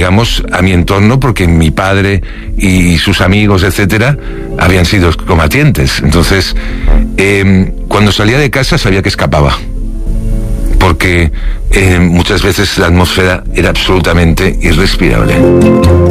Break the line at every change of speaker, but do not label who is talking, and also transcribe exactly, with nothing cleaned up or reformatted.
digamos, a mi entorno, porque mi padre y sus amigos, etcétera, habían sido combatientes. Entonces, eh, cuando salía de casa sabía que escapaba, porque eh, muchas veces la atmósfera era absolutamente irrespirable.